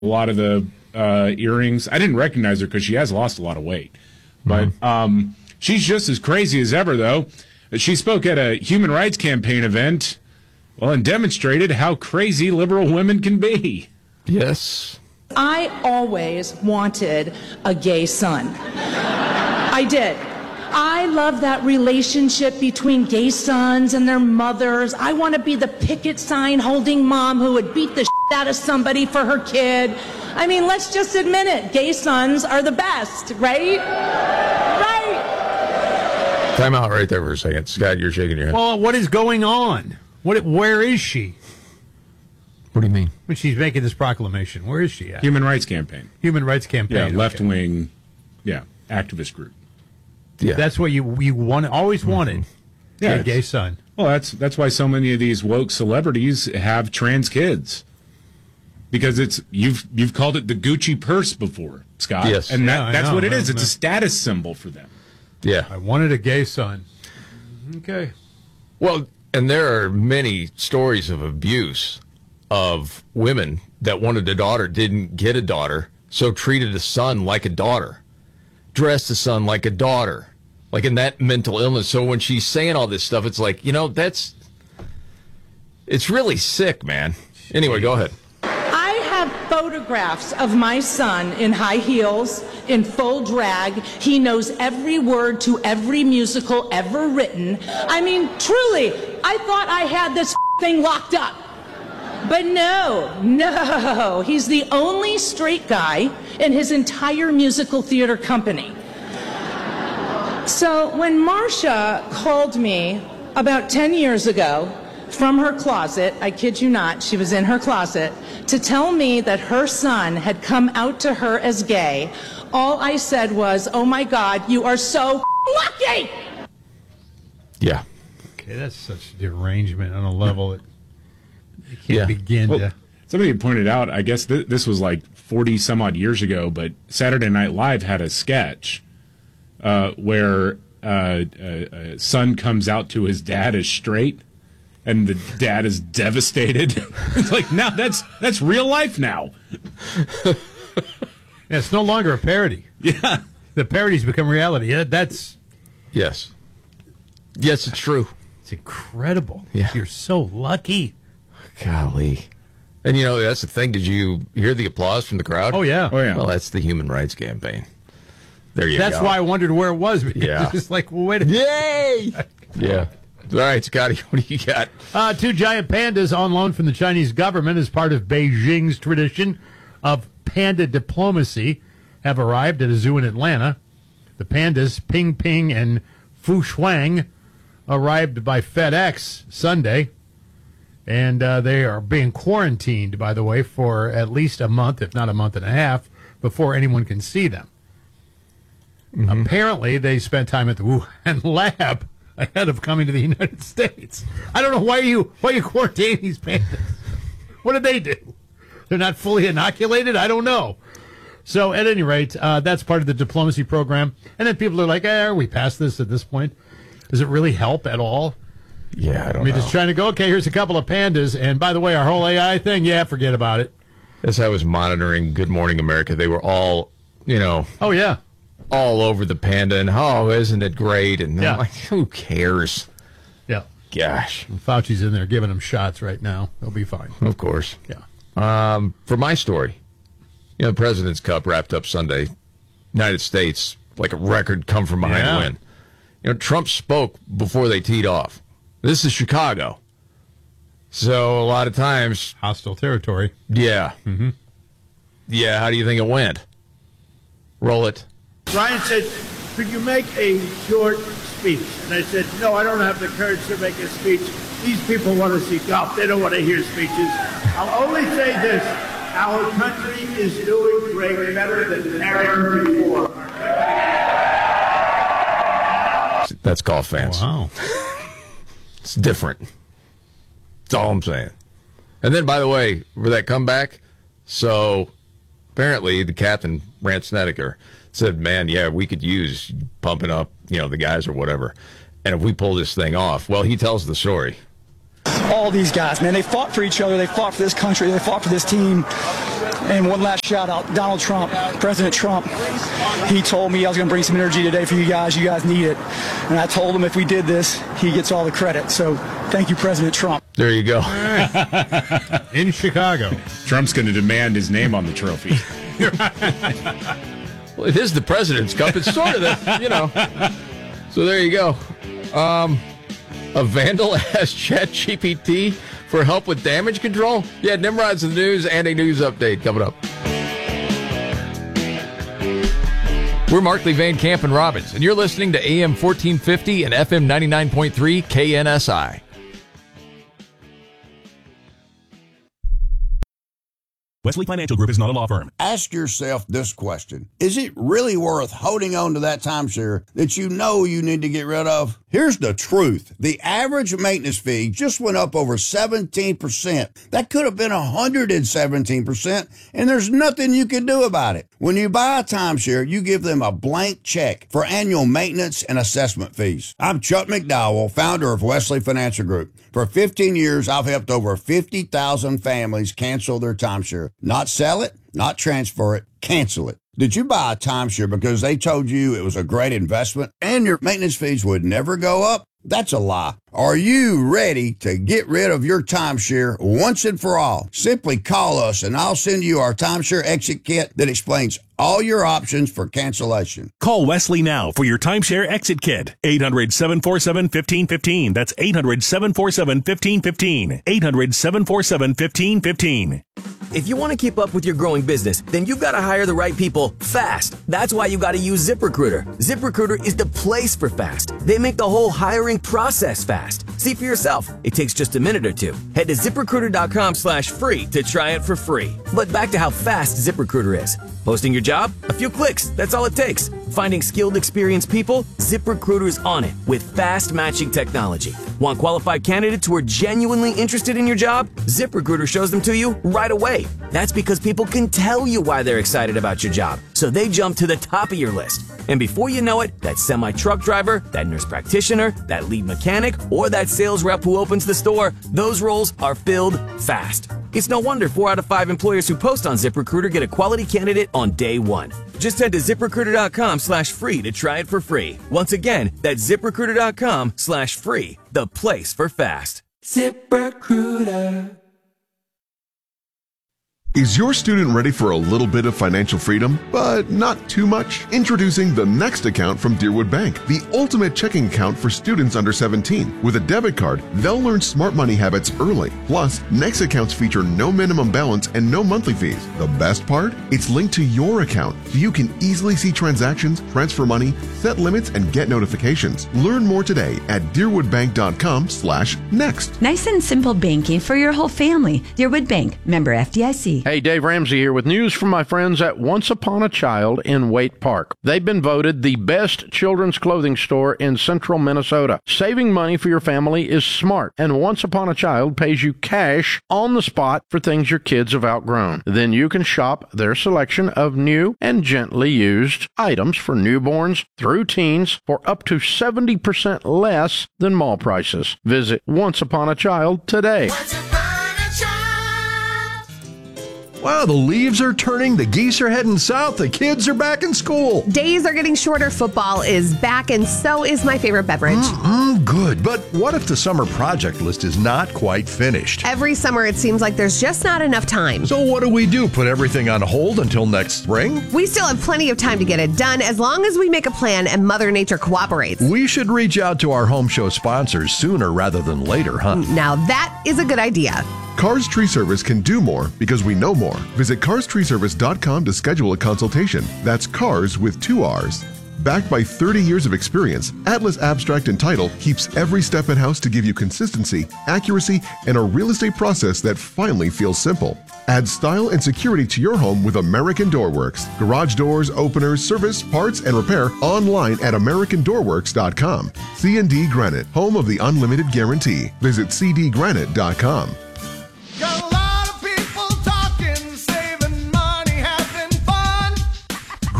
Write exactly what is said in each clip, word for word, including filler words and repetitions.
a lot of the uh, earrings. I didn't recognize her because she has lost a lot of weight. But mm-hmm. um, she's just as crazy as ever, though. She spoke at a human rights campaign event, well, and demonstrated how crazy liberal women can be. Yes. I always wanted a gay son. I did. I love that relationship between gay sons and their mothers. I want to be the picket sign holding mom who would beat the shit out of somebody for her kid. I mean, let's just admit it. Gay sons are the best, right? Right. Time out right there for a second. Scott, you're shaking your head. Well, what is going on? What? Where is she? What do you mean? When she's making this proclamation, where is she at? Human rights campaign. Human rights campaign. Yeah, okay. left-wing, yeah, activist group. Yeah. That's what you you want, always wanted. Mm-hmm. Yeah, a gay son. Well, that's that's why so many of these woke celebrities have trans kids. Because it's you've you've called it the Gucci purse before, Scott. Yes. And that, yeah, that's know, what it I is. know, It's man. a status symbol for them. Yeah. I wanted a gay son. Okay. Well, and there are many stories of abuse of women that wanted a daughter, didn't get a daughter, so treated a son like a daughter, dressed a son like a daughter, like in that mental illness. So when she's saying all this stuff, it's like, you know, that's, it's really sick, man. Anyway, go ahead. I have photographs of my son in high heels, in full drag. He knows every word to every musical ever written. I mean, truly, I thought I had this thing locked up. But no, no, he's the only straight guy in his entire musical theater company. So when Marcia called me about ten years ago from her closet, I kid you not, she was in her closet, to tell me that her son had come out to her as gay, all I said was, oh my God, you are so lucky! Yeah. Okay, that's such a derangement on a level that you can't Yeah. begin Well, to... somebody pointed out, I guess th- this was like forty some odd years ago, but Saturday Night Live had a sketch uh, where uh, a, a son comes out to his dad as straight, and the dad is devastated. It's like, now that's that's real life now. Yeah, it's no longer a parody. Yeah. The parody's become reality. Yeah, that's... Yes. Yes, it's true. It's incredible. Yeah. You're so lucky. Golly. And, you know, that's the thing. Did you hear the applause from the crowd? Oh, yeah. Oh, yeah. Well, that's the human rights campaign. There you That's go. why I wondered where it was. Because Yeah. It's just like, well, wait a minute. Yay! Yeah. All right, Scotty, what do you got? Uh, two giant pandas on loan from the Chinese government as part of Beijing's tradition of panda diplomacy have arrived at a zoo in Atlanta. The pandas, Ping Ping and Fu Shuang, arrived by FedEx Sunday. And uh, they are being quarantined, by the way, for at least a month, if not a month and a half, before anyone can see them. Mm-hmm. Apparently, they spent time at the Wuhan lab ahead of coming to the United States. I don't know why you why you quarantine these pandas. What did they do? They're not fully inoculated? I don't know. So, at any rate, uh, that's part of the diplomacy program. And then people are like, eh, are we past this at this point? Does it really help at all? Yeah, I don't I mean, know. just trying to go, okay, here's a couple of pandas, and by the way, our whole A I thing, yeah, forget about it. As I was monitoring Good Morning America, they were all, you know, Oh, yeah. all over the panda, and, oh, isn't it great? And Yeah. I'm like, who cares? Yeah. Gosh. Fauci's in there giving them shots right now. They'll be fine. Of course. Yeah. Um, for my story, you know, the President's Cup wrapped up Sunday. United States, like a record come from behind Yeah. win. You know, Trump spoke before they teed off. This is Chicago. So a lot of times, Hostile territory. yeah. Mm-hmm. Yeah, how do you think it went? Roll it. Ryan said, could you make a short speech? And I said, no, I don't have the courage to make a speech. These people want to see golf. They don't want to hear speeches. I'll only say this. Our country is doing great, better than ever before. That's golf fans. Wow. It's different. That's all I'm saying. And then, by the way, for that comeback, so apparently the captain, Rand Snedeker, said, man, yeah, we could use pumping up, you know, the guys or whatever. And if we pull this thing off, well, he tells the story. all these guys, man. They fought for each other. They fought for this country. They fought for this team. And one last shout out, Donald Trump, President Trump. He told me I was going to bring some energy today for you guys. You guys need it. And I told him if we did this, he gets all the credit. So thank you, President Trump. There you go. In Chicago. Trump's going to demand his name on the trophy. Well, it is the President's Cup. It's sort of the, you know. So there you go. Um, a vandal asked ChatGPT for help with damage control. Yeah, Nimrod's in the news and a news update coming up. We're Markley, Van Camp, and Robbins, and you're listening to A M fourteen fifty and F M ninety-nine point three K N S I. Wesley Financial Group is not a law firm. Ask yourself this question. Is it really worth holding on to that timeshare that you know you need to get rid of? Here's the truth. The average maintenance fee just went up over seventeen percent. That could have been one hundred seventeen percent, and there's nothing you can do about it. When you buy a timeshare, you give them a blank check for annual maintenance and assessment fees. I'm Chuck McDowell, founder of Wesley Financial Group. For fifteen years, I've helped over fifty thousand families cancel their timeshare. Not sell it, not transfer it, cancel it. Did you buy a timeshare because they told you it was a great investment and your maintenance fees would never go up? That's a lie. Are you ready to get rid of your timeshare once and for all? Simply call us and I'll send you our timeshare exit kit that explains all your options for cancellation. Call Wesley now for your timeshare exit kit. eight hundred, seven four seven, one five one five. That's eight hundred, seven four seven, one five one five. eight hundred, seven four seven, one five one five. If you want to keep up with your growing business, then you've got to hire the right people fast. That's why you got to use ZipRecruiter. ZipRecruiter is the place for fast. They make the whole hiring process fast. See for yourself. It takes just a minute or two. Head to ZipRecruiter.com slash free to try it for free. But back to how fast ZipRecruiter is. Posting your job? A few clicks. That's all it takes. Finding skilled, experienced people? ZipRecruiter's on it with fast matching technology. Want qualified candidates who are genuinely interested in your job? ZipRecruiter shows them to you right away. That's because people can tell you why they're excited about your job, so they jump to the top of your list. And before you know it, that semi-truck driver, that nurse practitioner, that lead mechanic, or that sales rep who opens the store, those roles are filled fast. It's no wonder four out of five employers who post on ZipRecruiter get a quality candidate on day one. Just head to ZipRecruiter.com slash free to try it for free. Once again, that's ZipRecruiter.com slash free, the place for fast. ZipRecruiter. Is your student ready for a little bit of financial freedom, but not too much? Introducing the Next account from Deerwood Bank, the ultimate checking account for students under seventeen. With a debit card, they'll learn smart money habits early. Plus, Next accounts feature no minimum balance and no monthly fees. The best part? It's linked to your account, so you can easily see transactions, transfer money, set limits, and get notifications. Learn more today at deerwoodbank.com slash next. Nice and simple banking for your whole family. Deerwood Bank, member F D I C. Hey, Dave Ramsey here with news from my friends at Once Upon a Child in Waite Park. They've been voted the best children's clothing store in central Minnesota. Saving money for your family is smart, and Once Upon a Child pays you cash on the spot for things your kids have outgrown. Then you can shop their selection of new and gently used items for newborns through teens for up to seventy percent less than mall prices. Visit Once Upon a Child today. Wow, the leaves are turning, the geese are heading south, the kids are back in school. Days are getting shorter, football is back, and so is my favorite beverage. Mm-mm, good, but what if the summer project list is not quite finished? Every summer it seems like there's just not enough time. So what do we do, put everything on hold until next spring? We still have plenty of time to get it done as long as we make a plan and Mother Nature cooperates. We should reach out to our home show sponsors sooner rather than later, huh? Now that is a good idea. Cars Tree Service can do more because we know more. Visit cars tree service dot com to schedule a consultation. That's cars with two R's. Backed by thirty years of experience, Atlas Abstract and Title keeps every step in-house to give you consistency, accuracy, and a real estate process that finally feels simple. Add style and security to your home with American Door Works. Garage doors, openers, service, parts, and repair online at american door works dot com. C and D Granite, home of the unlimited guarantee. Visit c d granite dot com.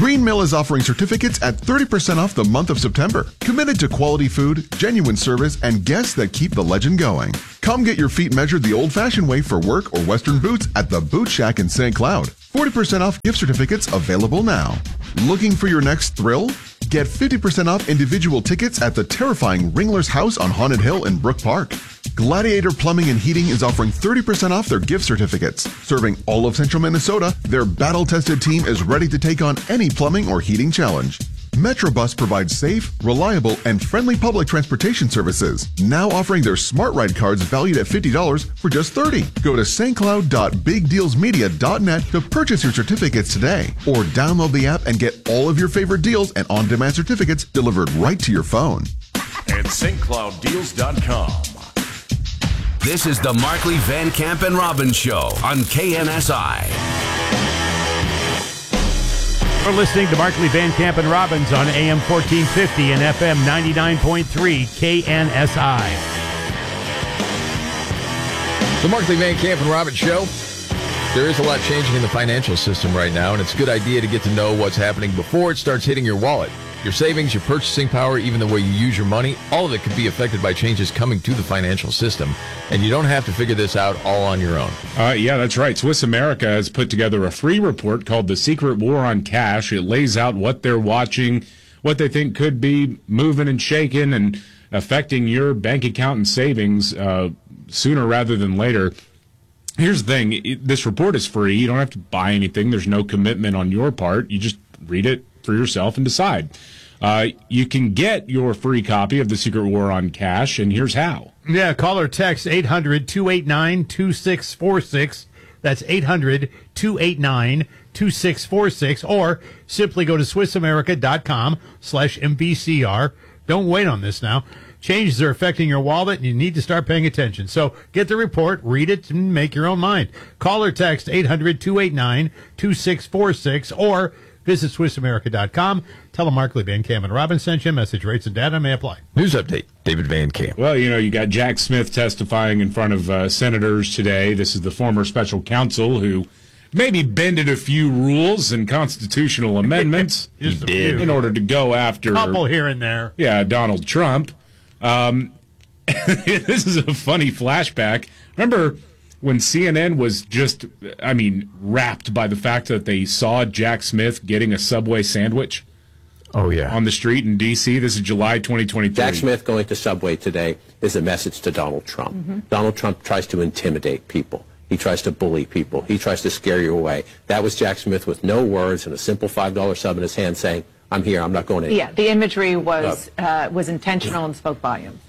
Green Mill is offering certificates at thirty percent off the month of September. Committed to quality food, genuine service, and guests that keep the legend going. Come get your feet measured the old-fashioned way for work or Western boots at the Boot Shack in Saint Cloud. forty percent off gift certificates available now. Looking for your next thrill? Get fifty percent off individual tickets at the terrifying Ringler's House on Haunted Hill in Brook Park. Gladiator Plumbing and Heating is offering thirty percent off their gift certificates. Serving all of central Minnesota, their battle-tested team is ready to take on any plumbing or heating challenge. Metrobus provides safe, reliable, and friendly public transportation services. Now offering their Smart Ride cards valued at fifty dollars for just thirty dollars. Go to s t cloud dot big deals media dot net to purchase your certificates today. Or download the app and get all of your favorite deals and on-demand certificates delivered right to your phone. And s t cloud deals dot com. This is the Markley, Van Camp, and Robbins Show on K N S I. We're listening to Markley, Van Camp, and Robbins on A M fourteen fifty and F M ninety-nine point three K N S I. The Markley, Van Camp, and Robbins Show. There is a lot changing in the financial system right now, and it's a good idea to get to know what's happening before it starts hitting your wallet. Your savings, your purchasing power, even the way you use your money, all of it could be affected by changes coming to the financial system. And you don't have to figure this out all on your own. Uh, yeah, that's right. Swiss America has put together a free report called The Secret War on Cash. It lays out what they're watching, what they think could be moving and shaking and affecting your bank account and savings uh, sooner rather than later. Here's the thing. It, this report is free. You don't have to buy anything. There's no commitment on your part. You just read it for yourself and decide. Uh, you can get your free copy of The Secret War on Cash, and here's how. Yeah, call or text eight hundred two eight nine two six four six. That's eight hundred two eight nine two six four six. Or simply go to swiss america dot com slash M V C R. Don't wait on this now. Changes are affecting your wallet, and you need to start paying attention. So get the report, read it, and make your own mind. Call or text eight hundred two eight nine two six four six. Or visit swiss america dot com. Tell them Markley, Van Camp, and Robbins sent you. Message rates and data may apply. News update, David Van Camp. Well, you know, you got Jack Smith testifying in front of uh, senators today. This is the former special counsel who maybe bended a few rules and constitutional amendments he did. in order to go after... Couple here and there. Yeah, Donald Trump. Um, this is a funny flashback. Remember when C N N was just, I mean, wrapped by the fact that they saw Jack Smith getting a Subway sandwich? Oh, yeah. On the street in D C This is July twenty twenty-three. Jack Smith going to Subway today is a message to Donald Trump. Mm-hmm. Donald Trump tries to intimidate people. He tries to bully people. He tries to scare you away. That was Jack Smith with no words and a simple five dollar sub in his hand saying, I'm here, I'm not going anywhere. Yeah, the imagery was uh, was intentional and spoke volumes.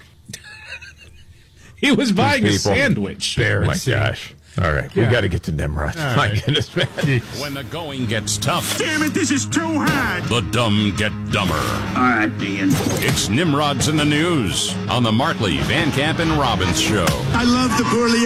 He was buying a people. sandwich. Oh, my gosh. All right, Yeah. we got to get to Nimrod. All My right. goodness, man. When the going gets tough, Damn it, this is too hard. the dumb get dumber. All right, Dean. It's Nimrod's in the News on the Markley, Van Camp, and Robbins Show. I love the poorly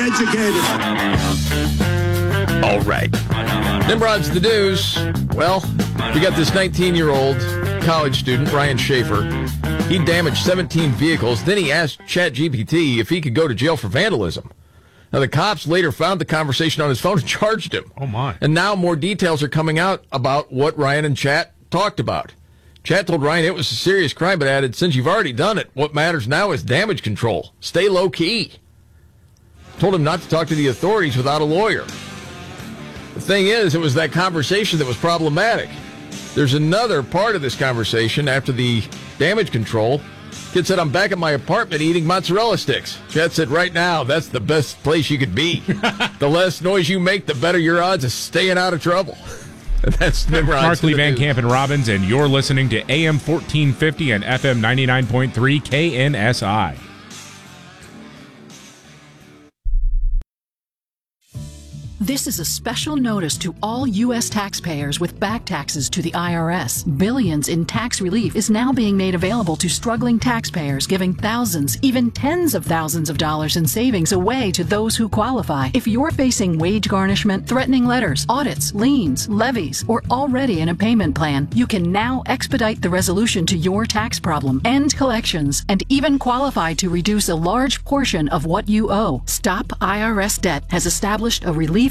educated. All right. Nimrod's the news. Well, we got this nineteen-year-old college student, Ryan Schaefer. He damaged seventeen vehicles. Then he asked ChatGPT if he could go to jail for vandalism. Now, the cops later found the conversation on his phone and charged him. Oh, my. And now more details are coming out about what Ryan and Chat talked about. Chat told Ryan it was a serious crime, but added, since you've already done it, what matters now is damage control. Stay low-key. Told him not to talk to the authorities without a lawyer. The thing is, it was that conversation that was problematic. There's another part of this conversation after the damage control. Kid said, I'm back at my apartment eating mozzarella sticks. Chat said, right now, that's the best place you could be. The less noise you make, the better your odds of staying out of trouble. And that's Nimrod's Markley, Van news. Camp, and Robbins, and you're listening to A M fourteen fifty and F M ninety-nine point three K N S I. This is a special notice to all U S taxpayers with back taxes to the I R S. Billions in tax relief is now being made available to struggling taxpayers, giving thousands, even tens of thousands of dollars in savings away to those who qualify. If you're facing wage garnishment, threatening letters, audits, liens, levies, or already in a payment plan, you can now expedite the resolution to your tax problem, end collections, and even qualify to reduce a large portion of what you owe. Stop I R S Debt has established a relief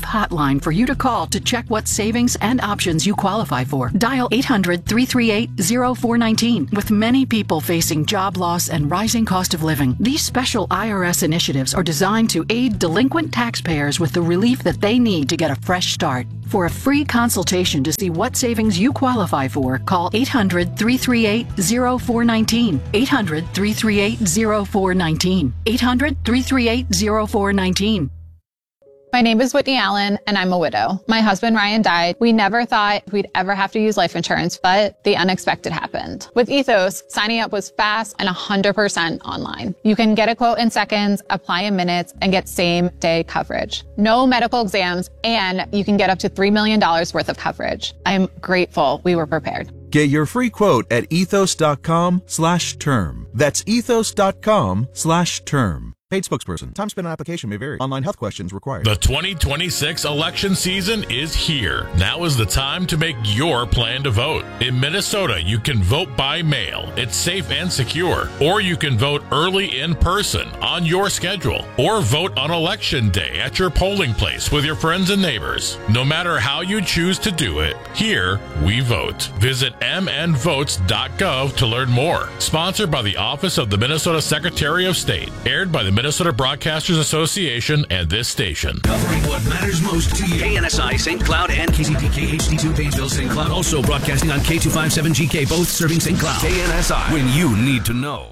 hotline for you to call to check what savings and options you qualify for. Dial eight hundred, three three eight, zero four one nine. With many people facing job loss and rising cost of living, these special I R S initiatives are designed to aid delinquent taxpayers with the relief that they need to get a fresh start. For a free consultation to see what savings you qualify for, call eight hundred, three three eight, zero four one nine. eight hundred, three three eight, zero four one nine. eight hundred, three three eight, zero four one nine. My name is Whitney Allen, and I'm a widow. My husband, Ryan, died. We never thought we'd ever have to use life insurance, but the unexpected happened. With Ethos, signing up was fast and one hundred percent online. You can get a quote in seconds, apply in minutes, and get same-day coverage. No medical exams, and you can get up to three million dollars worth of coverage. I'm grateful we were prepared. Get your free quote at ethos.com slash term. That's ethos.com slash term. Paid spokesperson. Time spent on application may vary. Online health questions required. The twenty twenty-six election season is here. Now is the time to make your plan to vote. In Minnesota, you can vote by mail. It's safe and secure. Or you can vote early in person on your schedule. Or vote on election day at your polling place with your friends and neighbors. No matter how you choose to do it, here we vote. Visit m n votes dot gov to learn more. Sponsored by the Office of the Minnesota Secretary of State. Aired by the Minnesota Broadcasters Association and this station. Covering what matters most to you. K N S I, Saint Cloud, and K Z P K H D two, Painesville, Saint Cloud. Also broadcasting on K two fifty-seven G K, both serving Saint Cloud. K N S I, when you need to know.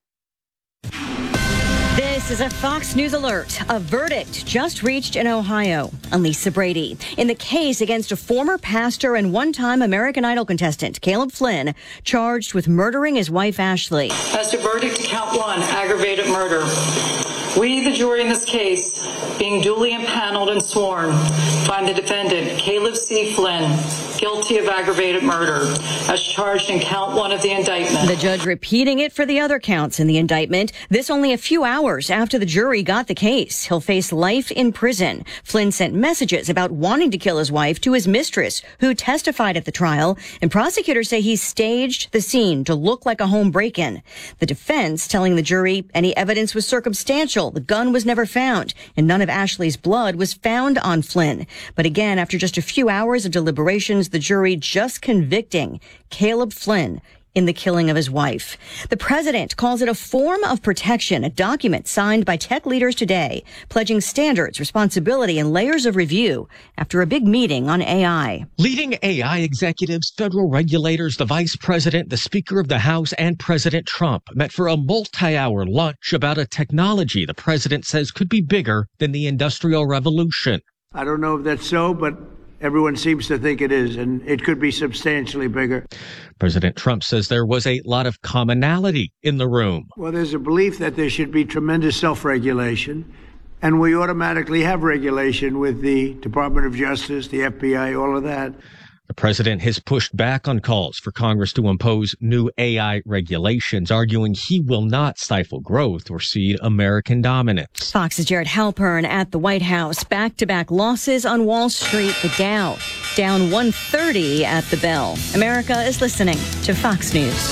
This is a Fox News alert. A verdict just reached in Ohio on Lisa Brady in the case against a former pastor and one-time American Idol contestant, Caleb Flynn, charged with murdering his wife, Ashley. As to verdict, count one, aggravated murder. We, the jury in this case, being duly impaneled and sworn, find the defendant, Caleb C. Flynn, guilty of aggravated murder, as charged in count one of the indictment. The judge repeating it for the other counts in the indictment. This only a few hours after the jury got the case. He'll face life in prison. Flynn sent messages about wanting to kill his wife to his mistress, who testified at the trial, and prosecutors say he staged the scene to look like a home break-in. The defense telling the jury any evidence was circumstantial. The gun was never found, and none of Ashley's blood was found on Flynn. But again, after just a few hours of deliberations, the jury just convicting Caleb Flynn in the killing of his wife. The president calls it a form of protection, a document signed by tech leaders today, pledging standards, responsibility, and layers of review after a big meeting on A I. Leading A I executives, federal regulators, the vice president, the Speaker of the House, and President Trump met for a multi-hour lunch about a technology the president says could be bigger than the Industrial Revolution. I don't know if that's so, but everyone seems to think it is, and it could be substantially bigger. President Trump says there was a lot of commonality in the room. Well, there's a belief that there should be tremendous self-regulation, and we automatically have regulation with the Department of Justice, the F B I, all of that. The president has pushed back on calls for Congress to impose new A I regulations, arguing he will not stifle growth or cede American dominance. Fox's Jared Halpern at the White House. Back-to-back losses on Wall Street. The Dow down one thirty at the bell. America is listening to Fox News.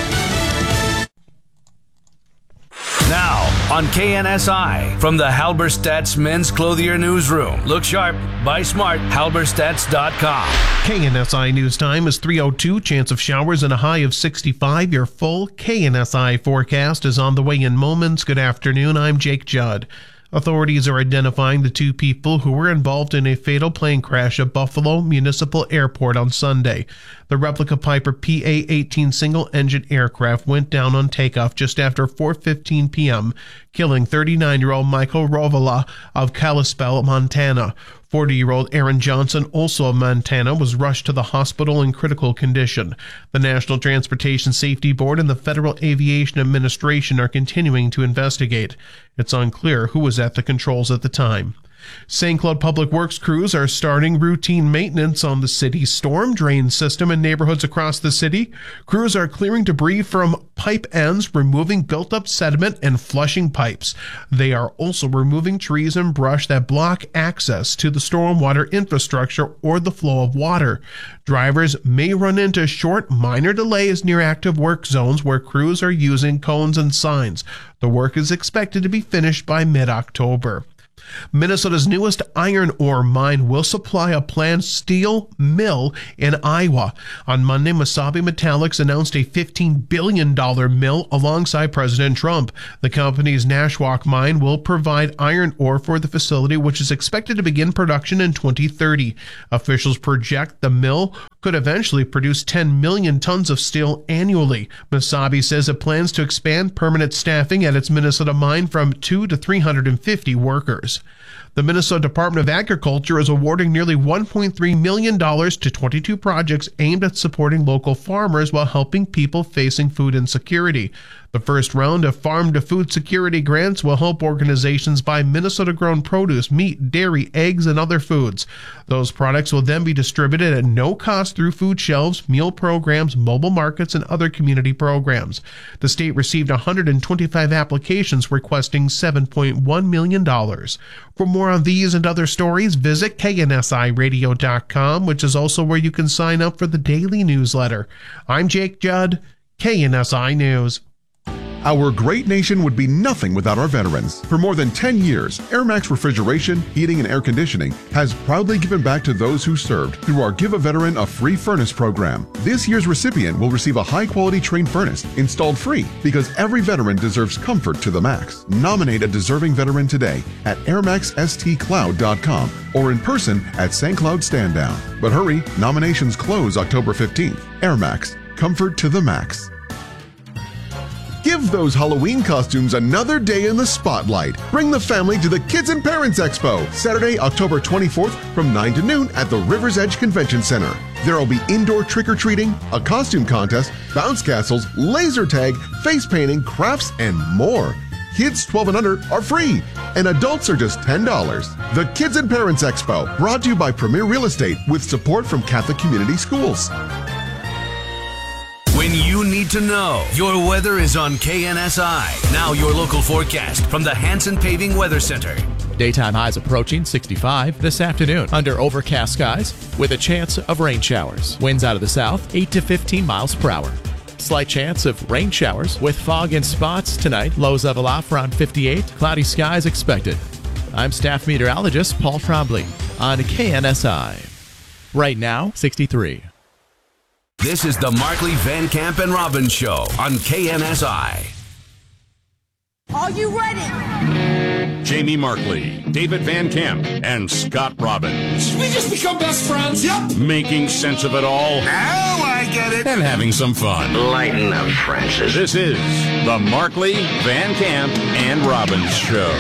Now, on K N S I, from the Halberstadt's Men's Clothier Newsroom. Look sharp, buy smart, halberstadts dot com. K N S I News Time is three oh two, chance of showers and a high of sixty-five. Your full K N S I forecast is on the way in moments. Good afternoon, I'm Jake Judd. Authorities are identifying the two people who were involved in a fatal plane crash at Buffalo Municipal Airport on Sunday. The replica Piper P A eighteen single-engine aircraft went down on takeoff just after four fifteen p.m., killing thirty-nine-year-old Michael Rovala of Kalispell, Montana. forty-year-old Aaron Johnson, also of Montana, was rushed to the hospital in critical condition. The National Transportation Safety Board and the Federal Aviation Administration are continuing to investigate. It's unclear who was at the controls at the time. Saint Cloud Public Works crews are starting routine maintenance on the city's storm drain system in neighborhoods across the city. Crews are clearing debris from pipe ends, removing built-up sediment, and flushing pipes. They are also removing trees and brush that block access to the stormwater infrastructure or the flow of water. Drivers may run into short, minor delays near active work zones where crews are using cones and signs. The work is expected to be finished by mid-October. Minnesota's newest iron ore mine will supply a planned steel mill in Iowa. On Monday, Mesabi Metallics announced a fifteen billion dollars mill alongside President Trump. The company's Nashwauk mine will provide iron ore for the facility, which is expected to begin production in twenty thirty. Officials project the mill could eventually produce ten million tons of steel annually. Mesabi says it plans to expand permanent staffing at its Minnesota mine from two to three hundred fifty workers. The Minnesota Department of Agriculture is awarding nearly one point three million dollars to twenty-two projects aimed at supporting local farmers while helping people facing food insecurity. The first round of farm-to-food security grants will help organizations buy Minnesota-grown produce, meat, dairy, eggs, and other foods. Those products will then be distributed at no cost through food shelves, meal programs, mobile markets, and other community programs. The state received one hundred twenty-five applications requesting seven point one million dollars. For more on these and other stories, visit K N S I radio dot com, which is also where you can sign up for the daily newsletter. I'm Jake Judd, K N S I News. Our great nation would be nothing without our veterans. For more than ten years, AirMax Refrigeration, Heating, and Air Conditioning has proudly given back to those who served through our Give a Veteran a Free Furnace program. This year's recipient will receive a high-quality Trane furnace installed free because every veteran deserves comfort to the max. Nominate a deserving veteran today at air max s t cloud dot com or in person at Saint Cloud Stand Down. But hurry, nominations close October fifteenth. AirMax, comfort to the max. Give those Halloween costumes another day in the spotlight. Bring the family to the Kids and Parents Expo, Saturday, October twenty-fourth from nine to noon at the River's Edge Convention Center. There will be indoor trick-or-treating, a costume contest, bounce castles, laser tag, face painting, crafts, and more. Kids twelve and under are free, and adults are just ten dollars. The Kids and Parents Expo, brought to you by Premier Real Estate with support from Catholic Community Schools. When you need to know, your weather is on K N S I. Now your local forecast from the Hanson Paving Weather Center. Daytime highs approaching sixty-five this afternoon under overcast skies with a chance of rain showers. Winds out of the south, eight to fifteen miles per hour. Slight chance of rain showers with fog in spots tonight. Lows level off around fifty-eight. Cloudy skies expected. I'm staff meteorologist Paul Trombley on K N S I. Right now, sixty-three. This is the Markley, Van Camp, and Robbins Show on K N S I. Are you ready? Jamie Markley, David Van Camp, and Scott Robbins. We just become best friends. Yep. Making sense of it all. Now I get it. And having some fun. Lighten up, Francis. This is the Markley, Van Camp, and Robbins Show.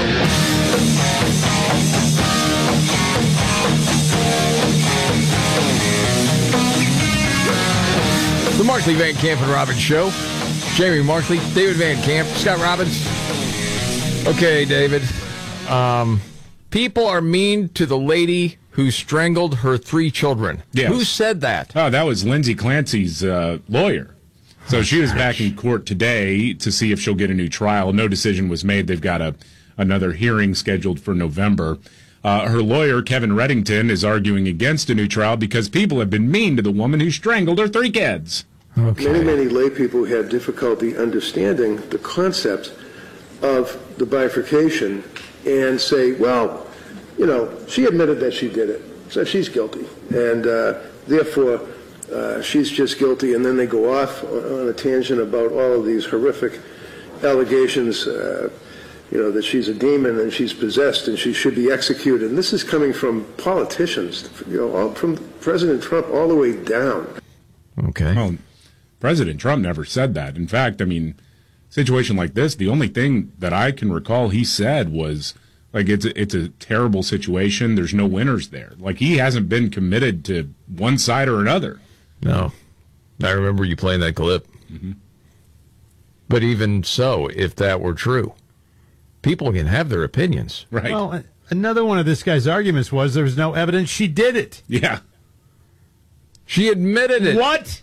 The Markley, Van Camp, and Robbins Show. Jamie Markley, David Van Camp, Scott Robbins. Okay, David. Um, people are mean to the lady who strangled her three children. Yes. Who said that? Oh, that was Lindsay Clancy's uh, lawyer. So she was back in court today to see if she'll get a new trial. No decision was made. They've got a another hearing scheduled for November. Uh, her lawyer, Kevin Reddington, is arguing against a new trial because people have been mean to the woman who strangled her three kids. Okay. Many, many lay people have difficulty understanding the concept of the bifurcation and say, well, you know, she admitted that she did it, so she's guilty, and uh, therefore uh, she's just guilty, and then they go off on a tangent about all of these horrific allegations, uh, you know, that she's a demon and she's possessed and she should be executed. And this is coming from politicians, you know, all, from President Trump all the way down. Okay. Well, President Trump never said that. In fact, I mean, situation like this, the only thing that I can recall he said was, like, it's a, it's a terrible situation. There's no winners there. Like, he hasn't been committed to one side or another. No. I remember you playing that clip. Mm-hmm. But even so, if that were true, people can have their opinions. Right. Well, another one of this guy's arguments was there was no evidence she did it. Yeah. She admitted it. What?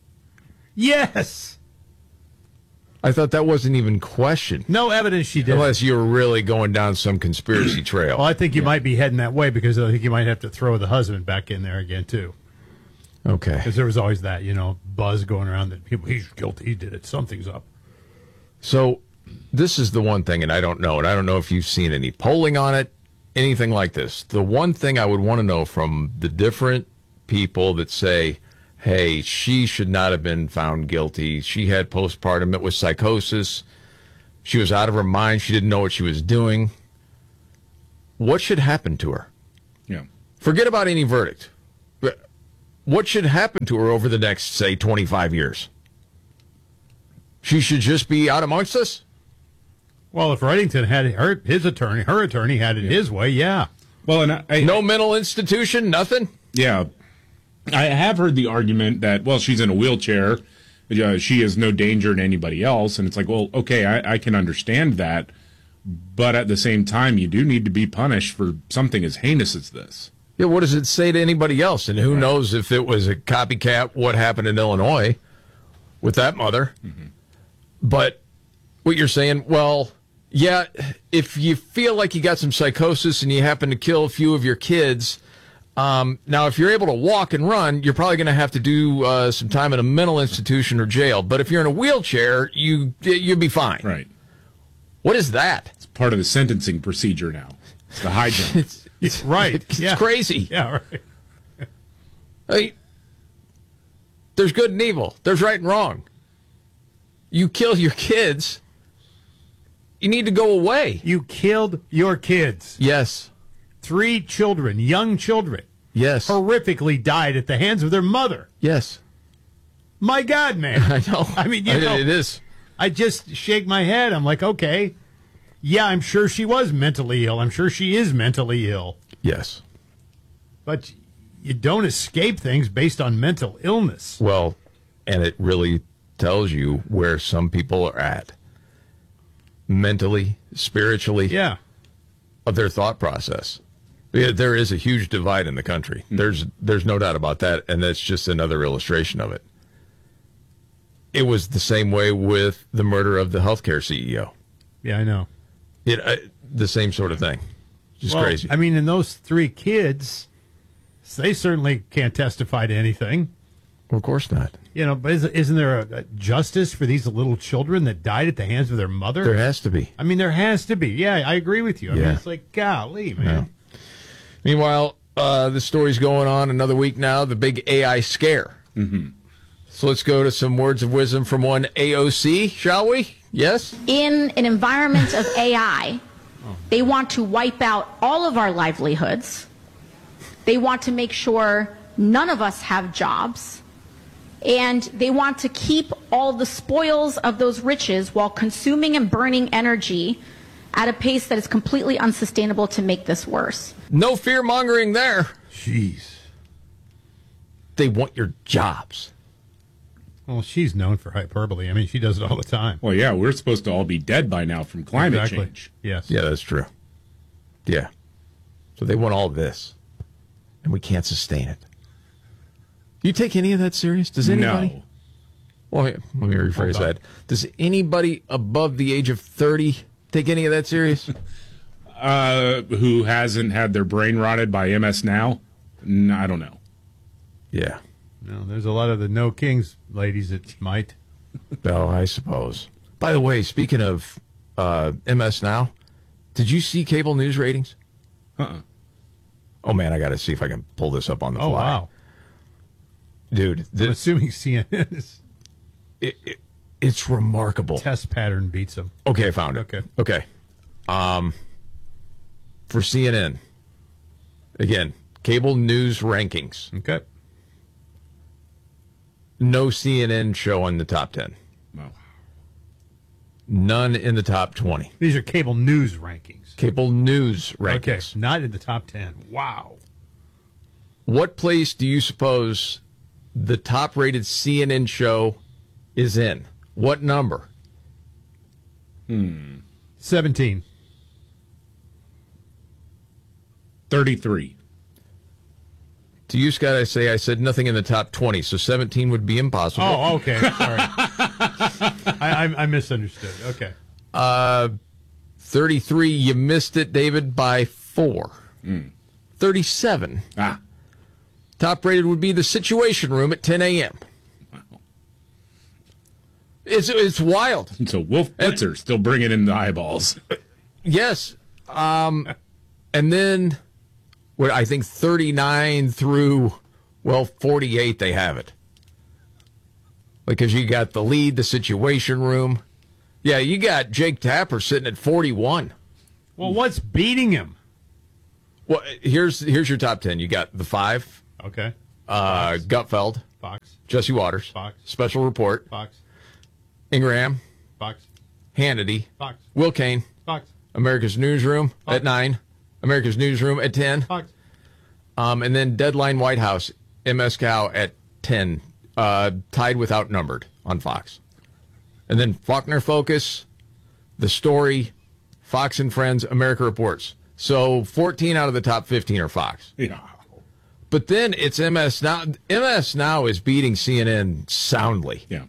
Yes. I thought that wasn't even questioned. No evidence she did. Unless you were really going down some conspiracy trail. Well, I think you yeah. might be heading that way because I think you might have to throw the husband back in there again, too. Okay. Because there was always that, you know, buzz going around that people, he's guilty, he did it, something's up. So this is the one thing, and I don't know, and I don't know if you've seen any polling on it. anything like this, the one thing I would want to know from the different people that say, hey, she should not have been found guilty. She had postpartum. It was psychosis. She was out of her mind. She didn't know what she was doing. What should happen to her? Yeah. Forget about any verdict. What should happen to her over the next, say, twenty-five years? She should just be out amongst us? Well, if Reddington had her, his attorney, her attorney had it yeah. his way, yeah. Well, and I, I, no mental institution, nothing? Yeah. I have heard the argument that, well, she's in a wheelchair. Uh, she is no danger to anybody else. And it's like, well, okay, I, I can understand that. But at the same time, you do need to be punished for something as heinous as this. Yeah, what does it say to anybody else? And who right. knows if it was a copycat, what happened in Illinois with that mother. Mm-hmm. But what you're saying, well, yeah, if you feel like you got some psychosis and you happen to kill a few of your kids, um, now if you're able to walk and run, you're probably going to have to do uh, some time in a mental institution or jail. But if you're in a wheelchair, you you'd be fine. Right. What is that? It's part of the sentencing procedure now. It's the high jump. it's, it's right. It's yeah. crazy. Yeah, right. I mean, there's good and evil. There's right and wrong. You kill your kids, you need to go away. You killed your kids. Yes. Three children, young children. Yes. Horrifically died at the hands of their mother. Yes. My God, man. I know. I mean, you I, know. It is. I just shake my head. I'm like, okay, yeah, I'm sure she was mentally ill. I'm sure she is mentally ill. Yes. But you don't escape things based on mental illness. Well, and it really tells you where some people are at mentally, spiritually, yeah, of their thought process. Yeah, there is a huge divide in the country. Mm-hmm. There's there's no doubt about that, and that's just another illustration of it. It was the same way with the murder of the healthcare C E O. Yeah, I know. It uh, the same sort of thing. Just well, crazy. I mean, and those three kids, they certainly can't testify to anything. Well, of course not. You know, but isn't, isn't there a, a justice for these little children that died at the hands of their mother? There has to be. I mean, there has to be. Yeah, I agree with you. I yeah. mean, it's like, golly, man. Yeah. Meanwhile, uh, the story's going on another week now, the big A I scare. Mm-hmm. So let's go to some words of wisdom from one A O C, shall we? Yes? In an environment of A I, they want to wipe out all of our livelihoods. They want to make sure none of us have jobs. And they want to keep all the spoils of those riches while consuming and burning energy at a pace that is completely unsustainable to make this worse. No fear-mongering there. Jeez. They want your jobs. Well, she's known for hyperbole. I mean, she does it all the time. Well, yeah, we're supposed to all be dead by now from climate exactly. change. Yes. Yeah, that's true. Yeah. So they want all this, and we can't sustain it. You take any of that serious? Does anybody? No. Well, let me rephrase that. Does anybody above the age of thirty take any of that serious? uh, who hasn't had their brain rotted by M S now? No, I don't know. Yeah. No, there's a lot of the no kings ladies that might. Oh, I suppose. By the way, speaking of uh, M S Now, did you see cable news ratings? Uh-uh. Oh, man, I got to see if I can pull this up on the oh, fly. Wow. Dude. This, I'm assuming C N N is... It, it, it's remarkable. Test pattern beats them. Okay, I found it. Okay. Okay. Um, for C N N, again, cable news rankings. Okay. No C N N show in the top ten. Wow. None in the top twenty. These are cable news rankings. Cable news rankings. Okay, not in the top ten. Wow. What place do you suppose the top-rated C N N show is in? What number? Hmm. seventeen. thirty-three. To you, Scott, I say I said nothing in the top twenty, so seventeen would be impossible. Oh, okay. Sorry. I, I, I misunderstood. Okay. Uh, thirty-three, you missed it, David, by four. Mm. thirty-seven. Ah. Top rated would be The Situation Room at ten a.m. Wow. It's, it's wild. So Wolf Blitzer and, still bringing in the eyeballs. Yes. Um, And then, what I think thirty-nine through, well, forty-eight, they have it. Because you got the lead, the Situation Room. Yeah, you got Jake Tapper sitting at forty-one. Well, what's beating him? Well, here's here's your top ten. You got The Five. Okay. Uh, Gutfeld. Fox. Jesse Waters. Fox. Special Report. Fox. Ingraham. Fox. Hannity. Fox. Will Kane. Fox. America's Newsroom Fox. at nine. America's Newsroom at ten. Fox. Um, and then Deadline White House, M S Cow at ten. Uh, tied with Outnumbered on Fox. And then Faulkner Focus, The Story, Fox and Friends, America Reports. So fourteen out of the top fifteen are Fox. Yeah. But then it's M S Now. M S Now is beating C N N soundly. Yeah.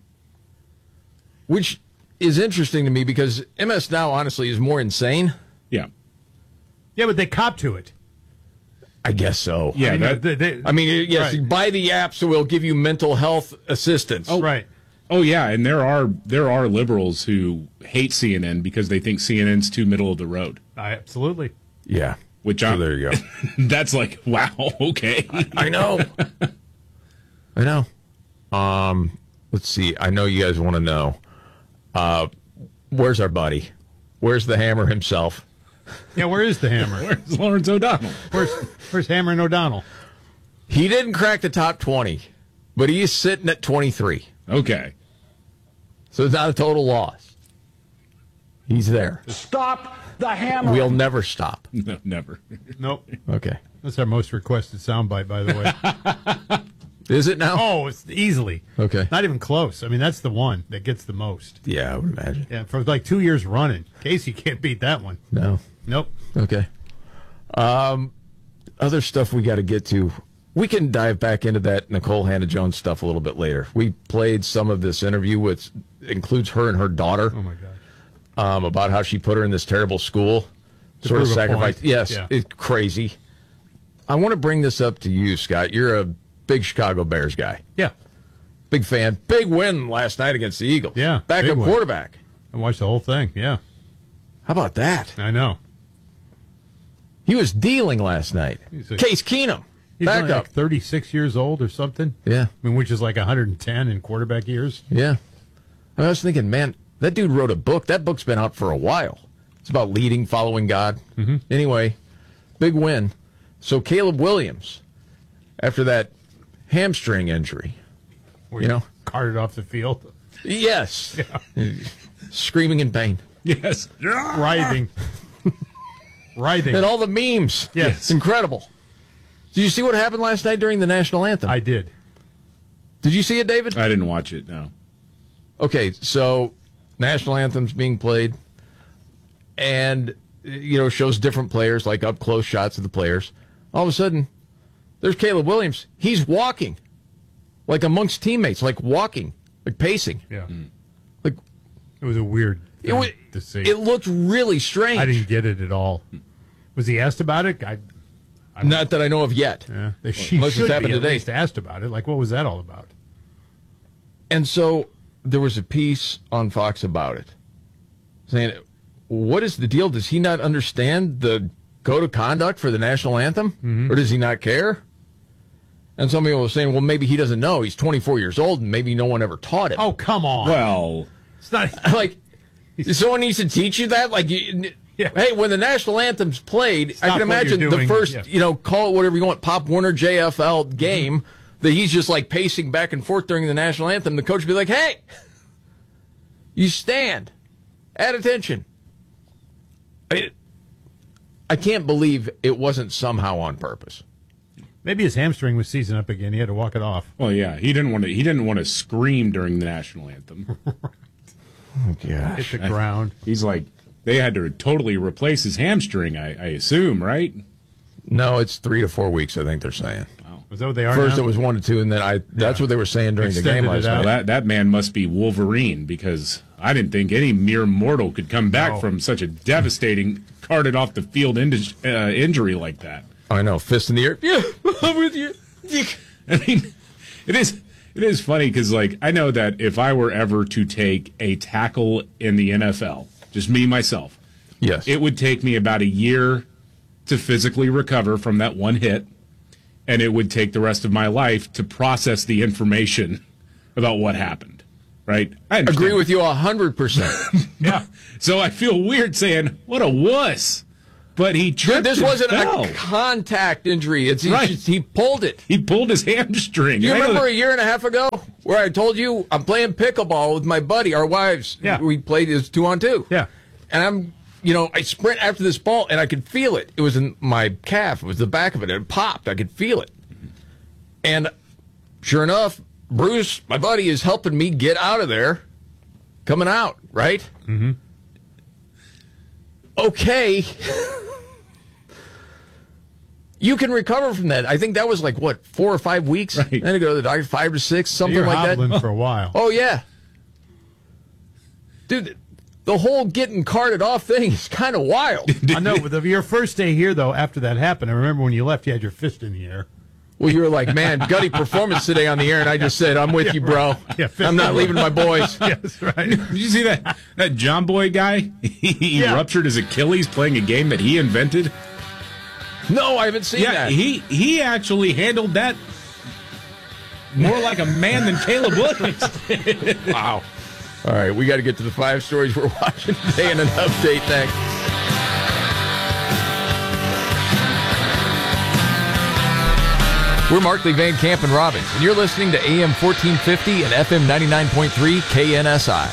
Which is interesting to me because M S Now, honestly, is more insane. Yeah. Yeah, but they cop to it. I guess so. Yeah. I mean, that, they, they, I mean, yes, right. buy the app so we'll give you mental health assistance. Oh, right. Oh yeah, and there are there are liberals who hate C N N because they think C N N's too middle of the road. I, absolutely. Yeah. Which So I'm, there you go. That's like, wow, okay. I know. I know. Um, let's see. I know you guys want to know. Uh, where's our buddy? Where's the Hammer himself? Yeah, where is the Hammer? Where's Lawrence O'Donnell? Where's Where's Hammer and O'Donnell? He didn't crack the top twenty, but he is sitting at twenty-three. Okay. So it's not a total loss. He's there. Stop the hammer. We'll never stop. No, never. Nope. Okay. That's our most requested soundbite, by the way. Is it now? Oh, it's easily. Okay. Not even close. I mean, that's the one that gets the most. Yeah, I would imagine. Yeah, for like two years running. Casey can't beat that one. No. Nope. Okay. Um, other stuff we got to get to. We can dive back into that Nicole Hannah-Jones stuff a little bit later. We played some of this interview, which includes her and her daughter. Oh, my God. Um, about how she put her in this terrible school. To sort of prove a sacrifice. point. Yes, Yeah. it's crazy. I want to bring this up to you, Scott. You're a big Chicago Bears guy. Yeah. Big fan. Big win last night against the Eagles. Yeah. Backup big win. quarterback. I watched the whole thing. Yeah. How about that? I know. He was dealing last night. He's a- Case Keenum. He's only Backup. like thirty-six years old or something. Yeah. I mean, which is like one hundred ten in quarterback years. Yeah. I was thinking, man, that dude wrote a book. That book's been out for a while. It's about leading, following God. Mm-hmm. Anyway, big win. So Caleb Williams, after that hamstring injury, Where you know, carted off the field. yes, screaming in pain. Yes. Writhing. Writhing. And all the memes. Yes. It's incredible. Did you see what happened last night during the national anthem? I did. Did you see it, David? I didn't watch it, no. Okay, so national anthem's being played, and, you know, shows different players, like up-close shots of the players. All of a sudden, there's Caleb Williams. He's walking, like amongst teammates, like walking, like pacing. Yeah. Like It was a weird it, thing wa- to see. it looked really strange. I didn't get it at all. Was he asked about it? I, I Not that I know of yet. Yeah, they, she Unless should it's happened be at today. least asked about it. Like, what was that all about? And so there was a piece on Fox about it, saying, what is the deal? Does he not understand the code of conduct for the national anthem? Mm-hmm. Or does he not care? And some people were saying, well, maybe he doesn't know. He's twenty-four years old, and maybe no one ever taught him. Oh, come on. Well, it's not like, someone needs to teach you that? Like, you, Yeah. hey, when the national anthem's played, Stop I can what imagine you're the doing. first, Yeah. you know, call it whatever you want, Pop Warner J F L game, mm-hmm. that he's just like pacing back and forth during the national anthem. The coach would be like, hey, you stand at attention. I mean, I can't believe it wasn't somehow on purpose. Maybe his hamstring was seizing up again. He had to walk it off. Well, yeah, he didn't want to. He didn't want to scream during the national anthem. Oh gosh! Hit the ground. He's like, they had to totally replace his hamstring. I, I assume, right? No, it's three to four weeks. I think they're saying. Was that what they are First now? it was one to two, and then I. That's Yeah. what they were saying during Extended the game it last out. night. Well, that that man must be Wolverine because I didn't think any mere mortal could come back No. from such a devastating, carted off the field inj- uh, injury like that. I know, fist in the air. Yeah, I'm with you. I mean, it is it is funny because, like, I know that if I were ever to take a tackle in the N F L, just me myself, Yes. it would take me about a year to physically recover from that one hit, and it would take the rest of my life to process the information about what happened. Right? I agree with you one hundred percent. Yeah. So I feel weird saying, what a wuss. But he tripped. Dude, this and wasn't fell. a contact injury. It's he, Right. just, he pulled it. He pulled his hamstring. You I know remember that- a year and a half ago where I told you I'm playing pickleball with my buddy, our wives. Yeah. We played as two on two. Yeah. And I'm, you know, I sprint after this ball and I could feel it. It was in my calf. It was the back of it. It popped. I could feel it. And sure enough, Bruce, my buddy, is helping me get out of there, coming out, right? Mm-hmm. Okay. You can recover from that. I think that was like, what, four or five weeks? Right. Then to go to the doctor, five or six, something You're like hobbling that. for a while. Oh, yeah. Dude, the whole getting carted off thing is kind of wild. I know, but the, your first day here, though, after that happened, I remember when you left, you had your fist in the air. Well, you were like, man, gutty performance today on the air, and I just said, I'm with Yeah, you, bro. right. Yeah, I'm not leaving my boys. Yes, right. Did you see that, that John Boy guy? He Yeah. ruptured his Achilles playing a game that he invented. No, I haven't seen yeah, that. he he actually handled that more like a man than Caleb Williams did. Wow. All right, we got to get to the five stories we're watching today and an update. Thanks. We're Markley, Van Camp, and Robbins, and you're listening to A M fourteen fifty and F M ninety-nine point three K N S I.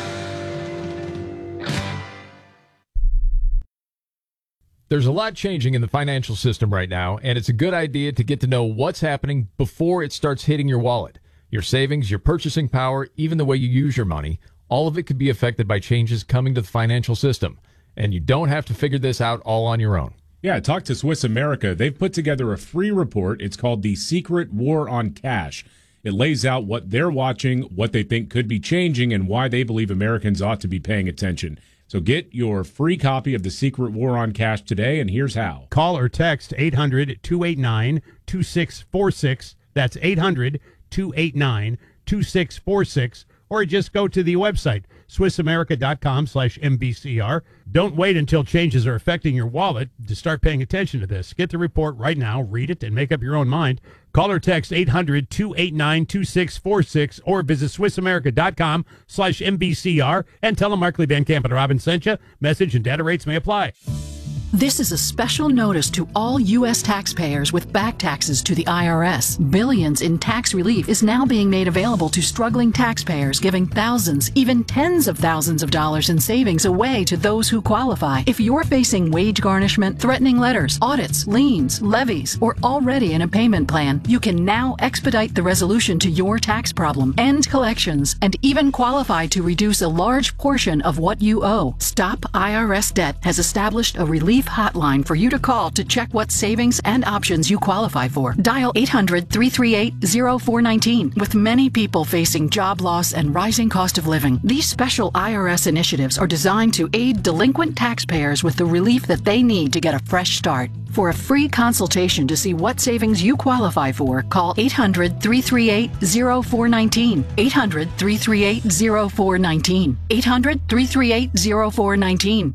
There's a lot changing in the financial system right now, and it's a good idea to get to know what's happening before it starts hitting your wallet. Your savings, your purchasing power, even the way you use your money, all of it could be affected by changes coming to the financial system. And you don't have to figure this out all on your own. Yeah, talk to Swiss America. They've put together a free report. It's called The Secret War on Cash. It lays out what they're watching, what they think could be changing, and why they believe Americans ought to be paying attention. So get your free copy of The Secret War on Cash today, and here's how. Call or text eight hundred, two eight nine, two six four six. That's eight hundred, two eight nine, two six four six. Or just go to the website, swissamerica.com slash MBCR. Don't wait until changes are affecting your wallet to start paying attention to this. Get the report right now, read it, and make up your own mind. Call or text eight hundred, two eight nine, two six four six or visit swissamerica.com slash MBCR and tell them Markley, Van Camp, and Robbins sent you. Message and data rates may apply. This is a special notice to all U S taxpayers with back taxes to the I R S. Billions in tax relief is now being made available to struggling taxpayers, giving thousands, even tens of thousands of dollars in savings away to those who qualify. If you're facing wage garnishment, threatening letters, audits, liens, levies, or already in a payment plan, you can now expedite the resolution to your tax problem, end collections, and even qualify to reduce a large portion of what you owe. Stop I R S Debt has established a relief hotline for you to call to check what savings and options you qualify for. Dial eight hundred, three three eight, zero four one nine. With many people facing job loss and rising cost of living, these special I R S initiatives are designed to aid delinquent taxpayers with the relief that they need to get a fresh start. For a free consultation to see what savings you qualify for, call eight hundred, three three eight, zero four one nine. eight hundred, three three eight, zero four one nine. eight hundred, three three eight, zero four one nine.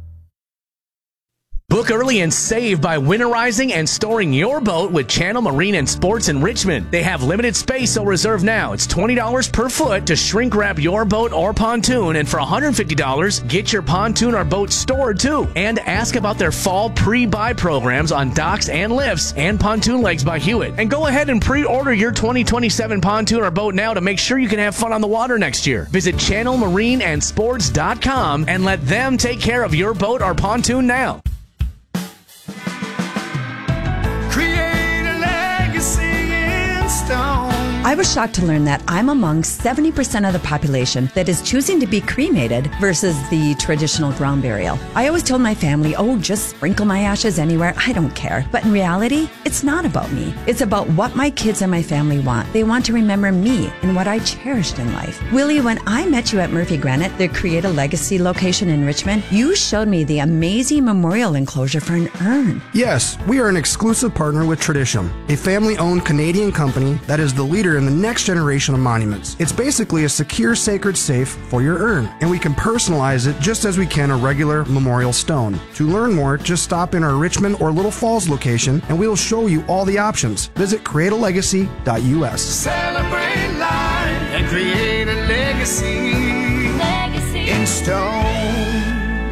Book early and save by winterizing and storing your boat with Channel Marine and Sports in Richmond. They have limited space, so reserve now. It's twenty dollars per foot to shrink wrap your boat or pontoon, and for one hundred fifty dollars, get your pontoon or boat stored too. And ask about their fall pre-buy programs on docks and lifts and pontoon legs by Hewitt. And go ahead and pre-order your twenty twenty-seven pontoon or boat now to make sure you can have fun on the water next year. Visit channel marine and sports dot com and let them take care of your boat or pontoon now. I was shocked to learn that I'm among seventy percent of the population that is choosing to be cremated versus the traditional ground burial. I always told my family, oh, just sprinkle my ashes anywhere. I don't care. But in reality, it's not about me. It's about what my kids and my family want. They want to remember me and what I cherished in life. Willie, when I met you at Murphy Granite, the Create a Legacy location in Richmond, you showed me the amazing memorial enclosure for an urn. Yes, we are an exclusive partner with Tradition, a family-owned Canadian company that is the leader in in the next generation of monuments. It's basically a secure, sacred safe for your urn, and we can personalize it just as we can a regular memorial stone. To learn more, just stop in our Richmond or Little Falls location, and we will show you all the options. Visit create a legacy dot U S. Celebrate life and create a legacy, legacy. In stone.